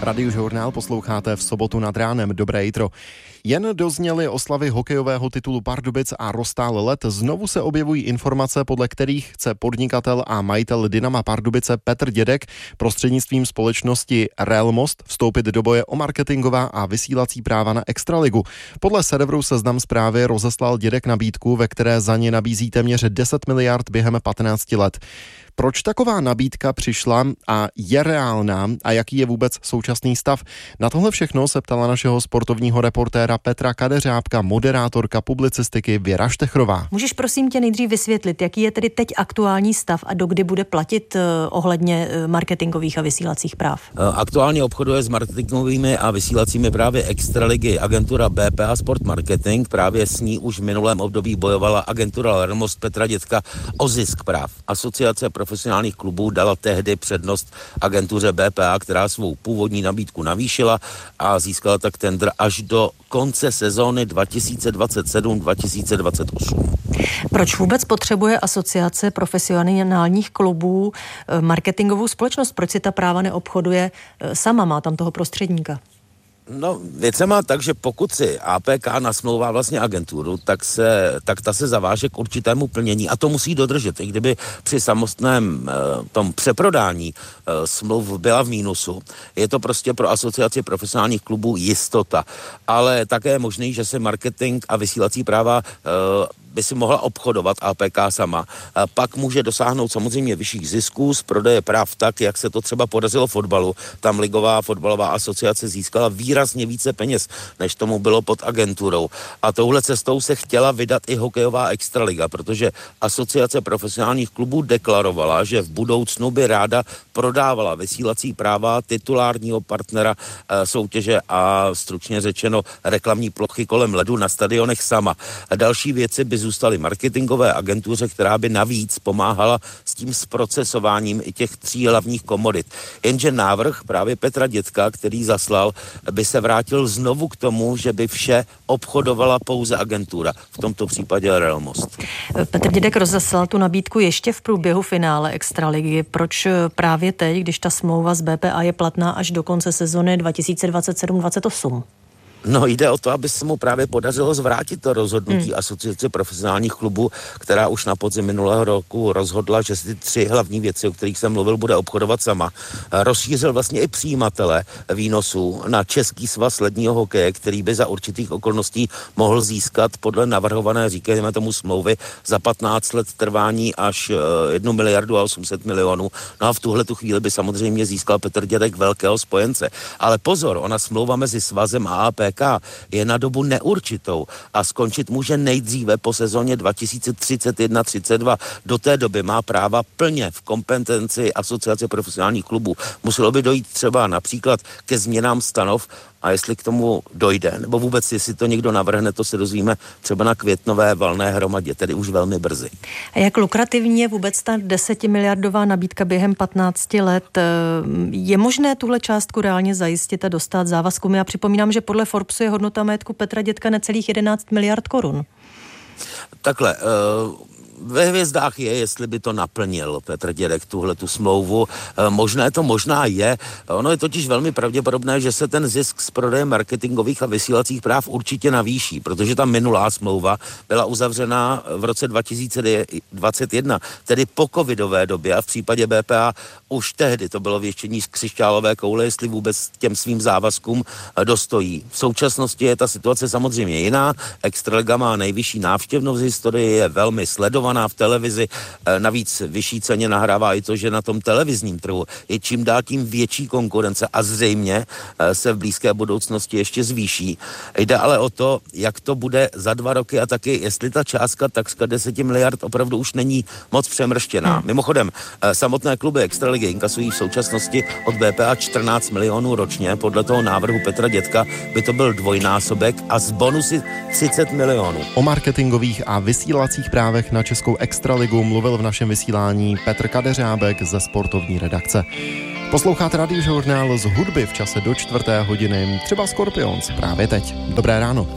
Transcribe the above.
Radiožurnál posloucháte v sobotu nad ránem. Dobré jitro. Jen dozněly oslavy hokejového titulu Pardubic a roztál led. Znovu se objevují informace, podle kterých chce podnikatel a majitel Dynama Pardubice Petr Dědek prostřednictvím společnosti Relmost vstoupit do boje o marketingová a vysílací práva na Extraligu. Podle serveru Seznam Zprávy rozeslal Dědek nabídku, ve které za ně nabízí téměř 10 miliard během 15 let. Proč taková nabídka přišla a je reálná a jaký je vůbec současný stav? Na tohle všechno se ptala našeho sportovního reportéra Petra Kadeřábka, moderátorka publicistiky Věra Štechrová. Můžeš prosím tě nejdřív vysvětlit, jaký je tedy teď aktuální stav a dokdy bude platit ohledně marketingových a vysílacích práv? Aktuálně obchoduje s marketingovými a vysílacími právy Extraligy agentura BPA Sport Marketing. Právě s ní už v minulém období bojovala agentura Relmost Petra Dědka o zisk práv. Asociace profesionálních klubů dala tehdy přednost agentuře BPA, která svou původní nabídku navýšila a získala tak tendr až do konce sezóny 2027-2028. Proč vůbec potřebuje asociace profesionálních klubů marketingovou společnost? Proč si ta práva neobchoduje sama? Má tam toho prostředníka? No, věc se má tak, že pokud si APK nasmlouvá vlastně agenturu, tak ta se zaváže k určitému plnění a to musí dodržet. I kdyby při samotném tom přeprodání smluv byla v mínusu, je to prostě pro asociaci profesionálních klubů jistota. Ale také je možný, že se marketing a vysílací práva by si mohla obchodovat APK sama. Pak může dosáhnout samozřejmě vyšších zisků z prodeje práv tak, jak se to třeba podařilo fotbalu. Tam Ligová fotbalová asociace získala výrazně více peněz, než tomu bylo pod agenturou. A touhle cestou se chtěla vydat i hokejová Extraliga, protože asociace profesionálních klubů deklarovala, že v budoucnu by ráda prodávala vysílací práva titulárního partnera soutěže a stručně řečeno reklamní plochy kolem ledu na stadionech sama. A další věci by zůstaly marketingové agentuře, která by navíc pomáhala s tím zprocesováním i těch 3 hlavních komodit. Jenže návrh právě Petra Dědka, který zaslal, by se vrátil znovu k tomu, že by vše obchodovala pouze agentura. V tomto případě Relmost. Petr Dědek rozeslal tu nabídku ještě v průběhu finále Extraligy. Proč právě teď, když ta smlouva z BPA je platná až do konce sezony 2027-2028? No, jde o to, aby se mu právě podařilo zvrátit to rozhodnutí asociace profesionálních klubů, která už na podzim minulého roku rozhodla, že si ty 3 hlavní věci, o kterých jsem mluvil, bude obchodovat sama. Rozšířil vlastně i přijímatele výnosů na Český svaz ledního hokeje, který by za určitých okolností mohl získat podle navrhované, říkáme tomu, smlouvy za 15 let trvání až 1 miliardu a 800 milionů. No a v tuhle tu chvíli by samozřejmě získal Petr Dědek velkého spojence. Ale pozor, ona smlouva mezi svazem a APK je na dobu neurčitou a skončit může nejdříve po sezóně 2031-32. Do té doby má práva plně v kompetenci asociace profesionálních klubů. Muselo by dojít třeba například ke změnám stanov a jestli k tomu dojde, nebo vůbec jestli to někdo navrhne, to se dozvíme třeba na květnové valné hromadě, tedy už velmi brzy. A jak lukrativní je vůbec ta 10miliardová nabídka během 15 let? Je možné tuhle částku reálně zajistit a dostat závazkům? Já připomínám, že podle Forbesu je hodnota majetku Petra Dědka necelých 11 miliard korun. Takhle, ve hvězdách je, jestli by to naplnil Petr Dědek tu smlouvu. Možné to možná je. Ono je totiž velmi pravděpodobné, že se ten zisk z prodeje marketingových a vysílacích práv určitě navýší, protože ta minulá smlouva byla uzavřena v roce 2021, tedy po covidové době a v případě BPA už tehdy to bylo věštění z křišťálové koule, jestli vůbec těm svým závazkům dostojí. V současnosti je ta situace samozřejmě jiná. Extraliga má nejvyšší návštěvnost v historii, je velmi sledovaná v televizi, navíc vyšší ceně nahrává i to, že na tom televizním trhu je čím dál tím větší konkurence a zřejmě se v blízké budoucnosti ještě zvýší. Jde ale o to, jak to bude za 2 roky a taky, jestli ta částka takřka 10 miliard opravdu už není moc přemrštěná. Mimochodem, samotné kluby Extraligy inkasují v současnosti od BPA 14 milionů ročně, podle toho návrhu Petra Dědka by to byl dvojnásobek a z bonusy 30 milionů. O marketingových a vysílacích právech na Českou Extraligu mluvil v našem vysílání Petr Kadeřábek ze sportovní redakce. Posloucháte Radiožurnál z hudby v čase do 4. hodiny, třeba Scorpions právě teď. Dobré ráno.